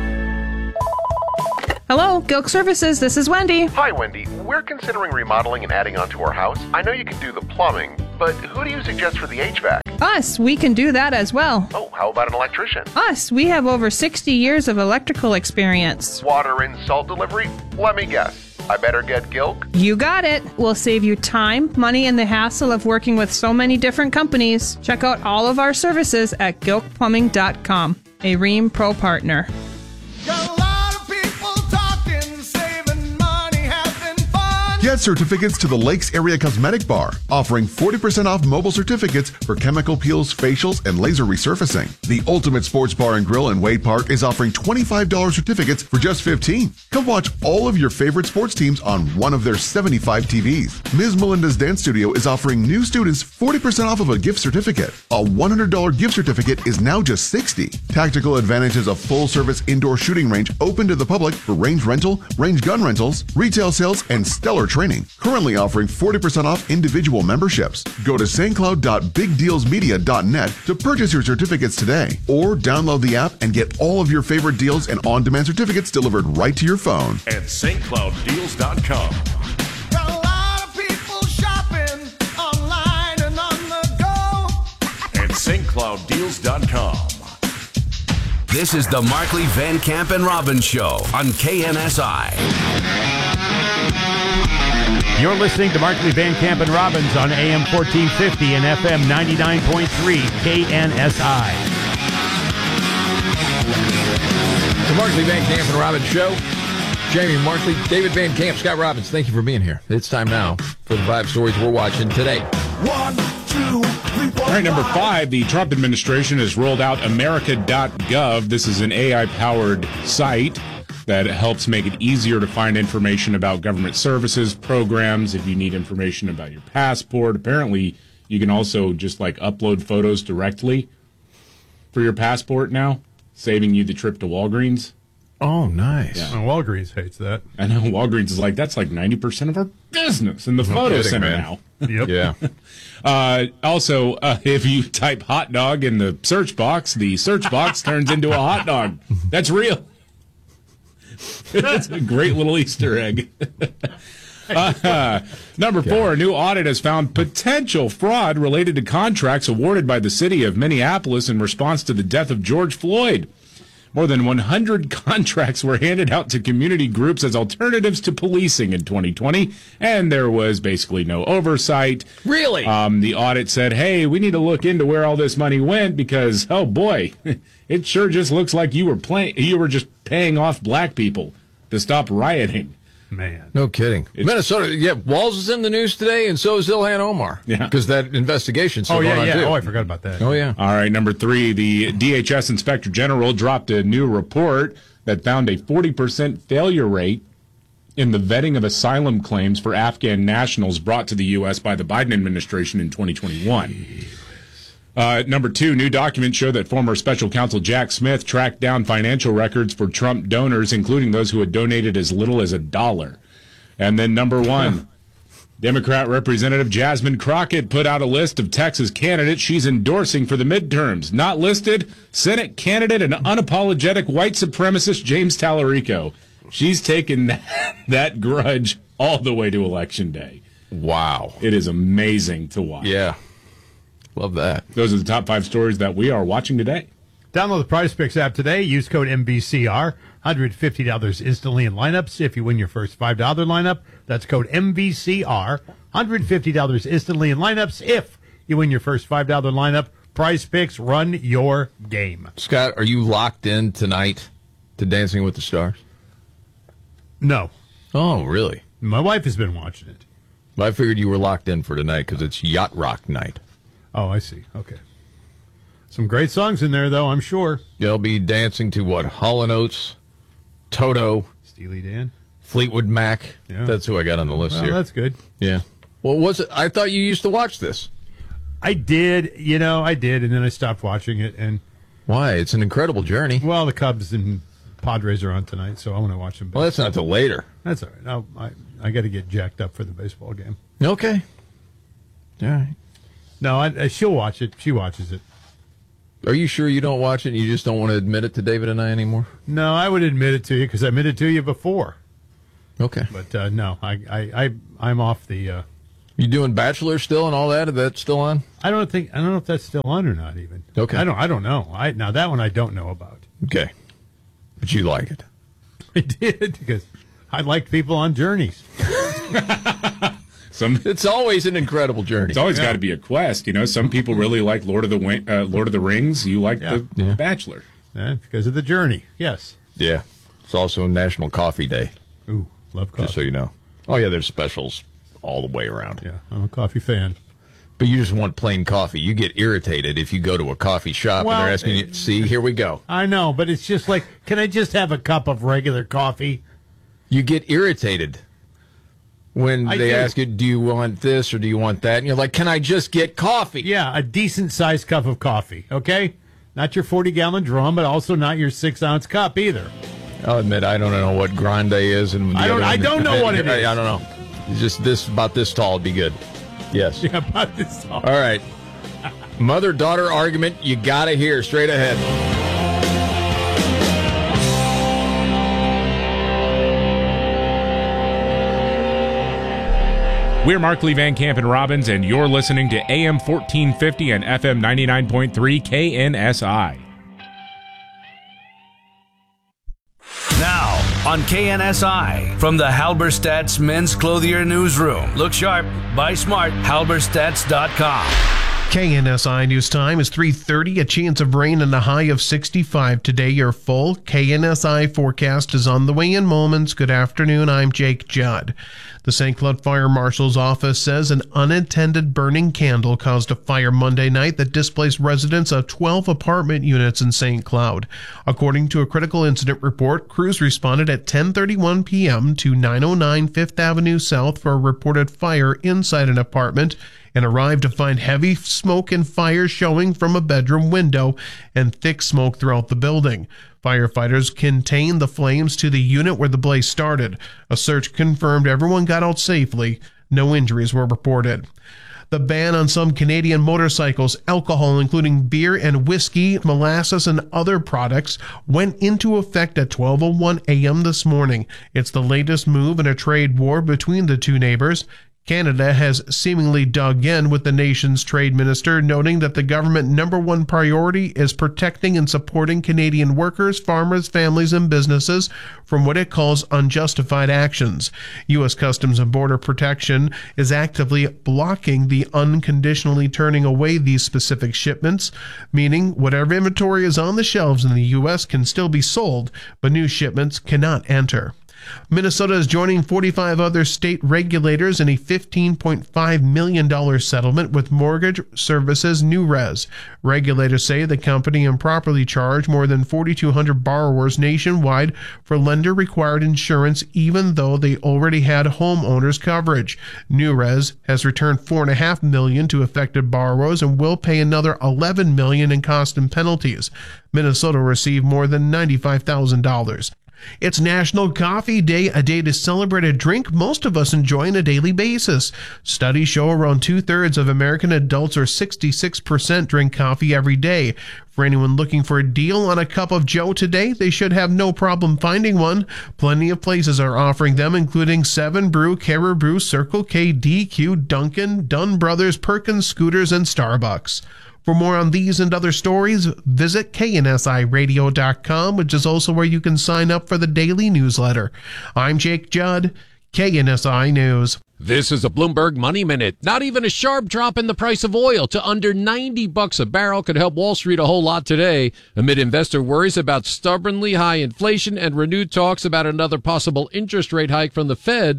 Hello, Gilk Services. This is Wendy. Hi, Wendy. We're considering remodeling and adding on to our house. I know you can do the plumbing, but who do you suggest for the H V A C? Us. We can do that as well. Oh, how about an electrician? Us. We have over sixty years of electrical experience. Water and salt delivery? Let me guess. I better get Gilk? You got it. We'll save you time, money, and the hassle of working with so many different companies. Check out all of our services at gilk plumbing dot com, a Rheem Pro partner. Get certificates to the Lakes Area Cosmetic Bar, offering forty percent off mobile certificates for chemical peels, facials, and laser resurfacing. The Ultimate Sports Bar and Grill in Wade Park is offering twenty-five dollars certificates for just fifteen dollars. Come watch all of your favorite sports teams on one of their seventy-five T Vs. Miz Melinda's Dance Studio is offering new students forty percent off of a gift certificate. A one hundred dollars gift certificate is now just sixty dollars. Tactical Advantage is a full-service indoor shooting range open to the public for range rental, range gun rentals, retail sales, and stellar training. Currently offering forty percent off individual memberships. Go to saint cloud dot big deals media dot net to purchase your certificates today, or download the app and get all of your favorite deals and on-demand certificates delivered right to your phone. At saint cloud deals dot com. At saint cloud deals dot com. This is the Markley, Van Camp, and Robbins Show on K N S I. You're listening to Markley, Van Camp, and Robbins on A M fourteen fifty and F M ninety-nine point three K N S I. The Markley, Van Camp, and Robbins Show. Jamie Markley, David Van Camp, Scott Robbins, thank you for being here. It's time now for the five stories we're watching today. One, two, three, four, All right, number five, the Trump administration has rolled out America dot gov. This is an A I-powered site that helps make it easier to find information about government services, programs, if you need information about your passport. Apparently, you can also just like upload photos directly for your passport now, saving you the trip to Walgreens. Oh, nice. Yeah. Oh, Walgreens hates that. I know Walgreens is like, that's like ninety percent of our business in the No photo kidding, center man. now. Yep. Yeah. Uh, also, uh, if you type hot dog in the search box, the search box turns into a hot dog. That's real. It's a great little Easter egg. uh, number four, a new audit has found potential fraud related to contracts awarded by the city of Minneapolis in response to the death of George Floyd. More than one hundred contracts were handed out to community groups as alternatives to policing in twenty twenty, and there was basically no oversight. Really? Um, the audit said, hey, we need to look into where all this money went because, oh boy, it sure just looks like you were playing, you were just paying off black people to stop rioting. Man. No kidding. It's- Minnesota, yeah, Walls is in the news today, and so is Ilhan Omar. Yeah. Because that investigation's still Oh, yeah, going on, yeah. too. Oh, I forgot about that. Oh, yeah. All right, number three, the D H S Inspector General dropped a new report that found a forty percent failure rate in the vetting of asylum claims for Afghan nationals brought to the U S by the Biden administration in twenty twenty-one. Uh, number two, new documents show that former special counsel Jack Smith tracked down financial records for Trump donors, including those who had donated as little as a dollar. And then number one, Democrat Representative Jasmine Crockett put out a list of Texas candidates she's endorsing for the midterms. Not listed, Senate candidate and unapologetic white supremacist James Tallarico. She's taken that, that grudge all the way to Election Day. Wow. It is amazing to watch. Yeah. Love that. Those are the top five stories that we are watching today. Download the Prize Picks app today. Use code M B C R. one hundred fifty dollars instantly in lineups if you win your first five dollars lineup. That's code M V C R. one hundred fifty dollars instantly in lineups if you win your first five dollars lineup. Prize Picks, run your game. Scott, are you locked in tonight to Dancing with the Stars? No. Oh, really? My wife has been watching it. Well, I figured you were locked in for tonight because it's Yacht Rock night. Oh, I see. Okay. Some great songs in there, though, I'm sure. They'll be dancing to what? Hall and Oates, Toto, Steely Dan, Fleetwood Mac. Yeah. That's who I got on the list Well, here. that's good. Yeah. Well, was it? I thought you used to watch this. I did, you know, I did, and then I stopped watching it. And why? It's an incredible journey. Well, the Cubs and Padres are on tonight, so I want to watch them. Well, that's not till later. That's all right. I'll, I I got to get jacked up for the baseball game. Okay. All right. No, I, I, she'll watch it. She watches it. Are you sure you don't watch it and you just don't want to admit it to David and I anymore? No, I would admit it to you because I admitted it to you before. Okay. But uh, no, I, I, I, I'm off the... Uh, you doing Bachelor still and all that? Is that still on? I don't think... I don't know if that's still on or not even. Okay. I don't I don't know. I Now, that one I don't know about. Okay. But you like it. I did because I liked people on journeys. Some, it's always an incredible journey. It's always yeah. got to be a quest, you know. Some people really like Lord of the Wing, uh, Lord of the Rings. You like yeah. the yeah. Bachelor, yeah, because of the journey. Yes. Yeah. It's also National Coffee Day. Ooh, love coffee. Just so you know. Oh yeah, there's specials all the way around. Yeah, I'm a coffee fan. But you just want plain coffee. You get irritated if you go to a coffee shop well, and they're asking you. See, here we go. I know, but it's just like, can I just have a cup of regular coffee? You get irritated when I they do. ask you, do you want this or do you want that? And you're like, can I just get coffee? Yeah, a decent-sized cup of coffee, okay? Not your forty-gallon drum, but also not your six-ounce cup either. I'll admit, I don't know what grande is. And the I don't, other I don't know what it is. I, I don't know. It's just this, about this tall would be good. Yes. Yeah, about this tall. All right. Mother-daughter argument you got to hear straight ahead. We're Mark Lee Van Camp and Robbins, and you're listening to A M fourteen fifty and F M ninety-nine point three K N S I. Now, on K N S I, from the Halberstad's Men's Clothier Newsroom. Look sharp, buy smart, halberstads dot com. K N S I News Time is three thirty, a chance of rain and a high of sixty-five. Today, your full K N S I forecast is on the way in moments. Good afternoon, I'm Jake Judd. The Saint Cloud Fire Marshal's office says an unattended burning candle caused a fire Monday night that displaced residents of twelve apartment units in Saint Cloud. According to a critical incident report, crews responded at ten thirty-one p.m. to nine oh nine Fifth Avenue South for a reported fire inside an apartment and arrived to find heavy smoke and fire showing from a bedroom window and thick smoke throughout the building. Firefighters contained the flames to the unit where the blaze started. A search confirmed everyone got out safely. No injuries were reported. The ban on some Canadian motorcycles, alcohol including beer and whiskey, molasses, and other products went into effect at twelve oh one a.m. this morning. It's the latest move in a trade war between the two neighbors. Canada has seemingly dug in with the nation's trade minister, noting that the government number one priority is protecting and supporting Canadian workers, farmers, families, and businesses from what it calls unjustified actions. U S Customs and Border Protection is actively blocking the unconditionally turning away these specific shipments, meaning whatever inventory is on the shelves in the U S can still be sold, but new shipments cannot enter. Minnesota is joining forty-five other state regulators in a fifteen point five million dollars settlement with Mortgage Services NewRez. Regulators say the company improperly charged more than forty-two hundred borrowers nationwide for lender-required insurance even though they already had homeowners coverage. NewRez has returned four point five million dollars to affected borrowers and will pay another eleven million dollars in costs and penalties. Minnesota received more than ninety-five thousand dollars. It's National Coffee Day, a day to celebrate a drink most of us enjoy on a daily basis. Studies show around two-thirds of American adults, or sixty-six percent, drink coffee every day. For anyone looking for a deal on a cup of Joe today, they should have no problem finding one. Plenty of places are offering them, including Seven Brew, Caribou, Circle K, D Q, Dunkin', Dunn Brothers, Perkins, Scooters, and Starbucks. For more on these and other stories, visit K N S I radio dot com, which is also where you can sign up for the daily newsletter. I'm Jake Judd, K N S I News. This is a Bloomberg Money Minute. Not even a sharp drop in the price of oil to under ninety bucks a barrel could help Wall Street a whole lot today, amid investor worries about stubbornly high inflation and renewed talks about another possible interest rate hike from the Fed.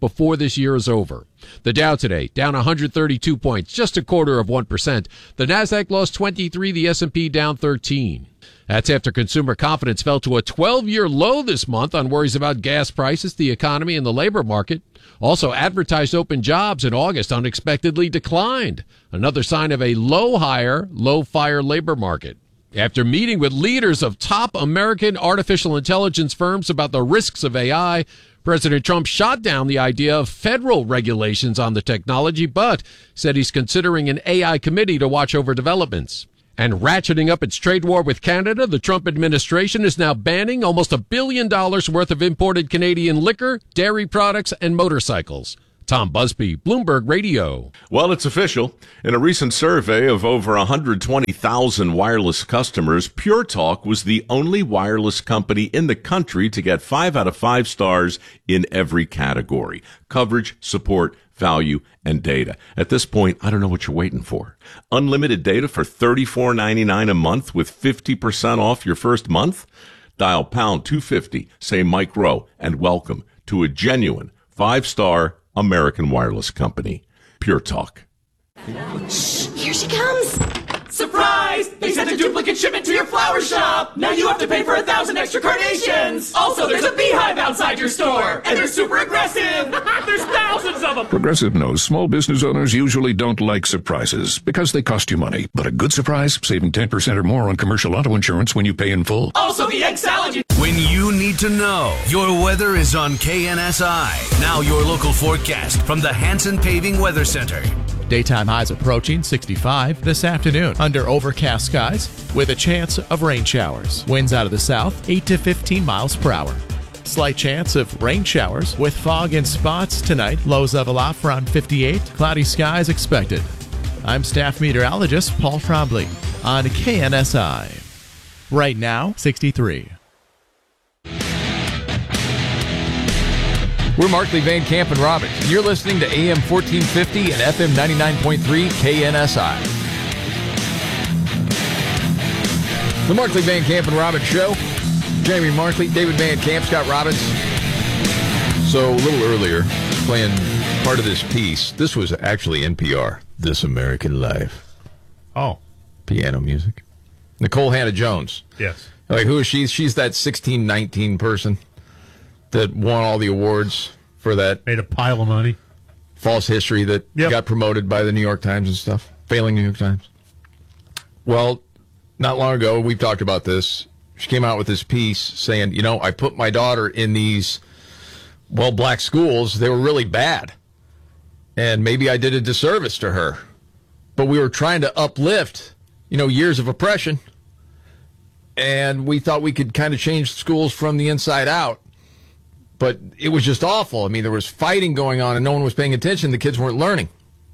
before this year is over. The Dow today down one hundred thirty-two points, just a quarter of one percent. The Nasdaq lost twenty-three, the S and P down thirteen. That's after consumer confidence fell to a twelve-year low this month on worries about gas prices, the economy, and the labor market. Also, advertised open jobs in August unexpectedly declined, another sign of a low-hire, low-fire labor market. After meeting with leaders of top American artificial intelligence firms about the risks of A I, President Trump shot down the idea of federal regulations on the technology, but said he's considering an A I committee to watch over developments. And ratcheting up its trade war with Canada, the Trump administration is now banning almost a billion dollars worth of imported Canadian liquor, dairy products, and motorcycles. Tom Busby, Bloomberg Radio. Well, it's official. In a recent survey of over one hundred twenty thousand wireless customers, Pure Talk was the only wireless company in the country to get five out of five stars in every category: coverage, support, value, and data. At this point, I don't know what you're waiting for. Unlimited data for thirty-four ninety-nine a month with fifty percent off your first month? Dial pound two fifty, say Mike Rowe, and welcome to a genuine five-star American wireless company. Pure Talk. Shh, here she comes. Surprise! They sent a duplicate shipment to your flower shop. Now you have to pay for a thousand extra carnations. Also, there's a beehive outside your store, and they're super aggressive. There's thousands of them. Progressive knows small business owners usually don't like surprises because they cost you money. But a good surprise, saving ten percent or more on commercial auto insurance when you pay in full. Also, the egg salad. You- when you need to know, your weather is on K N S I. Now your local forecast from the Hanson Paving Weather Center. Daytime highs approaching sixty-five this afternoon under overcast skies with a chance of rain showers. Winds out of the south, eight to fifteen miles per hour. Slight chance of rain showers with fog in spots tonight. Lows level off around fifty-eight. Cloudy skies expected. I'm staff meteorologist Paul Trombley on K N S I. Right now, sixty-three. We're Markley, Van Camp, and Robbins. You're listening to A M fourteen fifty and F M ninety-nine point three K N S I. The Markley, Van Camp, and Robbins Show. Jamie Markley, David Van Camp, Scott Robbins. So a little earlier, playing part of this piece. This was actually N P R, This American Life. Oh. Piano music. Nicole Hannah-Jones. Yes. Like, who is she? She's that sixteen nineteen person that won all the awards for that. Made a pile of money. False history that yep. got promoted by the New York Times and stuff. Failing New York Times. Well, not long ago, we've talked about this. She came out with this piece saying, you know, I put my daughter in these, well, black schools. They were really bad. And maybe I did a disservice to her. But we were trying to uplift, you know, years of oppression. And we thought we could kind of change schools from the inside out. But it was just awful. I mean, there was fighting going on and no one was paying attention. The kids weren't learning.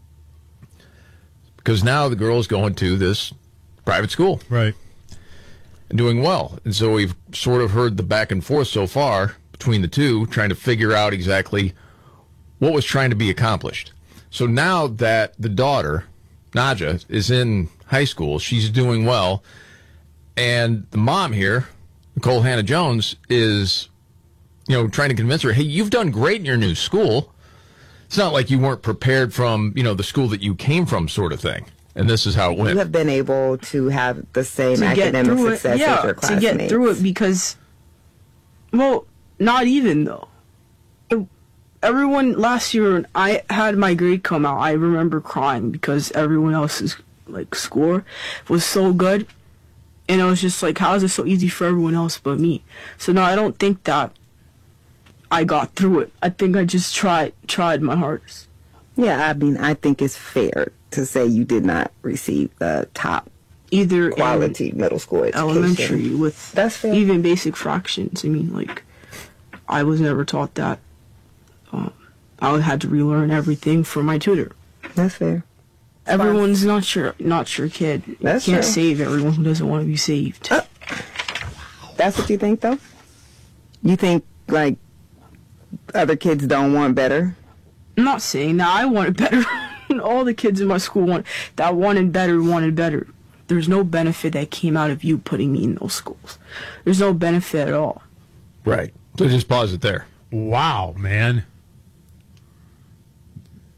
Because now the girl is going to this private school. Right. And doing well. And so we've sort of heard the back and forth so far between the two, trying to figure out exactly what was trying to be accomplished. So now that the daughter, Naja, is in high school, she's doing well. And the mom here, Nicole Hannah-Jones, is, you know, trying to convince her, hey, you've done great in your new school. It's not like you weren't prepared from, you know, the school that you came from sort of thing. And this is how it went. You have been able to have the same to academic success it, yeah, as your classmates. To get through it because, well, not even though. It, everyone, last year when I had my grade come out, I remember crying because everyone else's, like, score was so good. And I was just like, how is it so easy for everyone else but me? So no, I don't think that I got through it. I think I just tried tried my hardest. Yeah, I mean, I think it's fair to say you did not receive the top either quality middle school education. Elementary with That's fair. Even basic fractions. I mean, like, I was never taught that. Um, I had to relearn everything from my tutor. That's fair. Everyone's not your not your kid. You That's can't true. save everyone who doesn't want to be saved. Uh, that's what you think, though? You think, like, other kids don't want better? I'm not saying that. I wanted better. All the kids in my school want that wanted better, wanted better. There's no benefit that came out of you putting me in those schools. There's no benefit at all. Right. So just pause it there. Wow, man.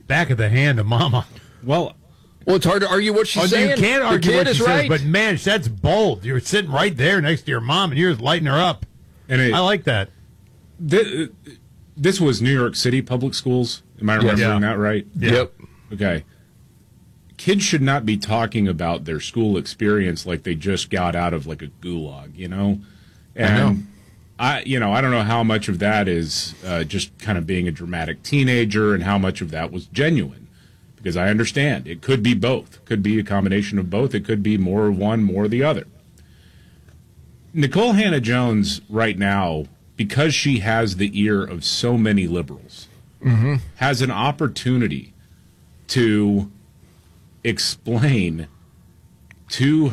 back of the hand of Mama. Well, well, it's hard to argue what she's oh, saying. You can't argue the kid what is she right. says, but man, that's bold. You're sitting right there next to your mom, and you're lighting her up. And it, I like that. This, this was New York City public schools. Am I remembering yeah. that right? Yeah. Yep. Okay. Kids should not be talking about their school experience like they just got out of like a gulag, you know? And I know. I, you know, I don't know how much of that is uh, just kind of being a dramatic teenager and how much of that was genuine. Because I understand it could be both. Could be a combination of both. It could be more one, more the other. Nicole Hannah-Jones right now, because she has the ear of so many liberals, mm-hmm. has an opportunity to explain to